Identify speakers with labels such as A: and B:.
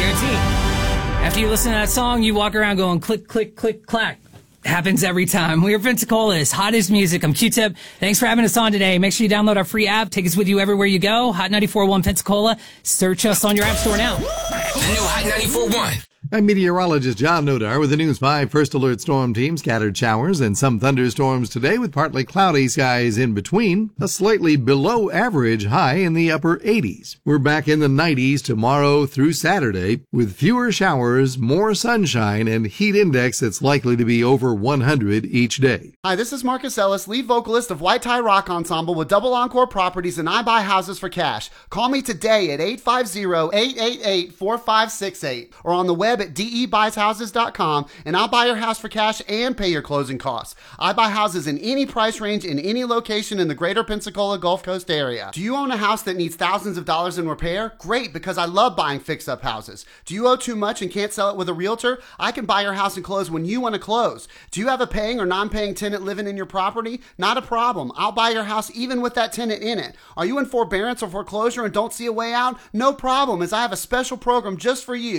A: guarantee. After you listen to that song, you walk around going click, click, click, clack. Happens every time. We're Pensacola's hottest music. I'm Q-Tip. Thanks for having us on today. Make sure you download our free app. Take us with you everywhere you go. Hot 94.1 Pensacola. Search us on your app store now.
B: The new Hot 94.1.
C: I'm meteorologist John Nodar with the News 5 First Alert Storm Team. Scattered showers and some thunderstorms today with partly cloudy skies in between. A slightly below average high in the upper 80s. We're back in the 90s tomorrow through Saturday with fewer showers, more sunshine, and heat index that's likely to be over 100 each day.
D: Hi, this is Marcus Ellis, lead vocalist of White Tie Rock Ensemble with Double Encore Properties, and I buy houses for cash. Call me today at 850-888-4568 or on the web at debuyshouses.com, and I'll buy your house for cash and pay your closing costs. I buy houses in any price range in any location in the greater Pensacola Gulf Coast area. Do you own a house that needs thousands of dollars in repair? Great, because I love buying fix-up houses. Do you owe too much and can't sell it with a realtor? I can buy your house and close when you want to close. Do you have a paying or non-paying tenant living in your property? Not a problem. I'll buy your house even with that tenant in it. Are you in forbearance or foreclosure and don't see a way out? No problem, as I have a special program just for you.